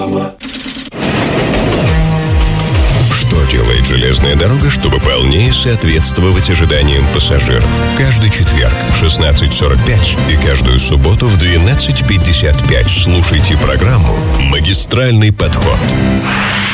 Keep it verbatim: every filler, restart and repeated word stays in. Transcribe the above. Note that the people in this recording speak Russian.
Что делает железная дорога, чтобы полнее соответствовать ожиданиям пассажиров? Каждый четверг в шестнадцать сорок пять и каждую субботу в двенадцать пятьдесят пять слушайте программу «Магистральный подход».